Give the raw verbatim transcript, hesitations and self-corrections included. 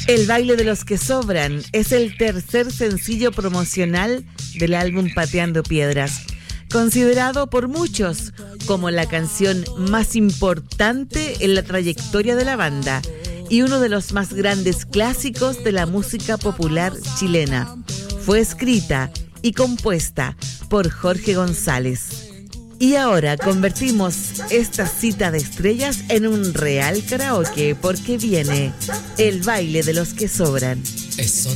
El baile de los que sobran es el tercer sencillo promocional del álbum Pateando Piedras, considerado por muchos como la canción más importante en la trayectoria de la banda y uno de los más grandes clásicos de la música popular chilena. Fue escrita y compuesta por Jorge González. Y ahora convertimos esta cita de estrellas en un real karaoke porque viene el baile de los que sobran. Eso